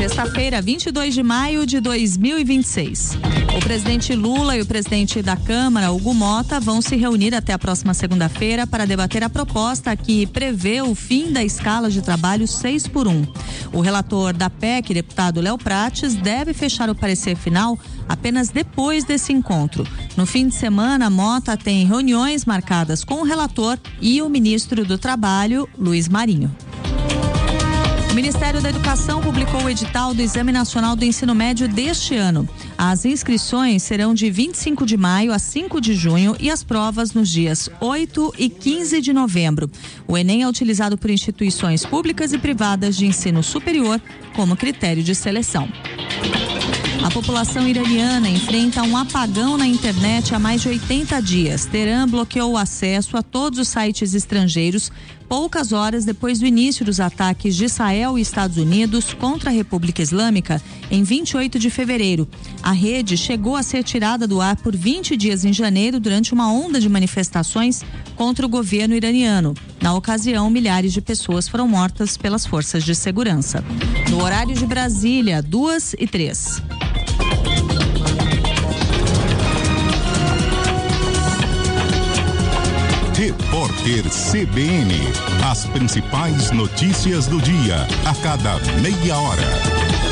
Sexta-feira, 22 de maio de 2026. O presidente Lula e o presidente da Câmara, Hugo Mota, vão se reunir até a próxima segunda-feira para debater a proposta que prevê o fim da escala de trabalho 6x1. O relator da PEC, deputado Léo Prates, deve fechar o parecer final apenas depois desse encontro. No fim de semana, Mota tem reuniões marcadas com o relator e o ministro do Trabalho, Luiz Marinho. O Ministério da Educação publicou o edital do Exame Nacional do Ensino Médio deste ano. As inscrições serão de 25 de maio a 5 de junho e as provas nos dias 8 e 15 de novembro. O Enem é utilizado por instituições públicas e privadas de ensino superior como critério de seleção. A população iraniana enfrenta um apagão na internet há mais de 80 dias. Teherã bloqueou o acesso a todos os sites estrangeiros poucas horas depois do início dos ataques de Israel e Estados Unidos contra a República Islâmica em 28 de fevereiro. A rede chegou a ser tirada do ar por 20 dias em janeiro durante uma onda de manifestações contra o governo iraniano. Na ocasião, milhares de pessoas foram mortas pelas forças de segurança. No horário de Brasília, 2h03. Repórter CBN. As principais notícias do dia, a cada meia hora.